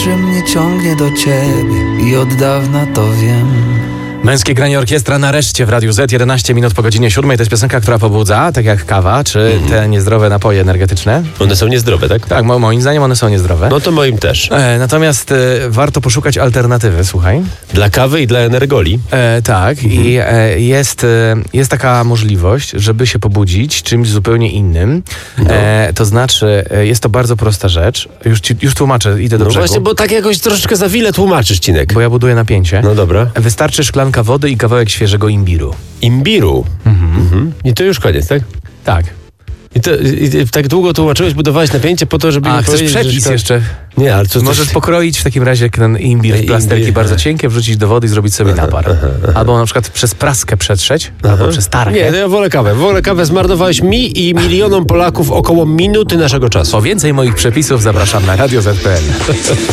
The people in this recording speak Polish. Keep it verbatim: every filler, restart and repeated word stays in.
że mnie ciągnie do ciebie i od dawna to wiem. Męskie granie orkiestra nareszcie w Radiu Z, jedenaście minut po godzinie siódmej. To jest piosenka, która pobudza, tak jak kawa, czy mm. te niezdrowe napoje energetyczne. One są niezdrowe, tak? Tak, mo- moim zdaniem one są niezdrowe. No to moim też. E, natomiast e, warto poszukać alternatywy, słuchaj. Dla kawy i dla energoli. E, tak, mm. i e, jest, e, jest taka możliwość, żeby się pobudzić czymś zupełnie innym. No. E, to znaczy, e, jest to bardzo prosta rzecz. Już, ci, już tłumaczę, idę do No brzegu. właśnie, bo tak jakoś troszeczkę za wiele tłumaczysz, Cinek. Bo ja buduję napięcie. No dobra. Wystarczy szklanka wody i kawałek świeżego imbiru. Imbiru? Mhm. Mhm. I to już koniec, tak? Tak. I, to, i, i tak długo tłumaczyłeś, budowałeś napięcie po to, żeby... A, nie chcesz powiedzieć, przepis że to... jeszcze? Nie, ale co... Możesz coś... pokroić w takim razie ten imbir w plasterki Imbir, bardzo aha. cienkie, wrzucić do wody i zrobić sobie napar. Aha, aha. Albo na przykład przez praskę przetrzeć, aha. albo przez tarkę. Nie, to ja wolę kawę. Wolę kawę. Zmarnowałeś mi i milionom Polaków około minuty naszego czasu. Po więcej moich przepisów zapraszam na radio zet kropka pe el.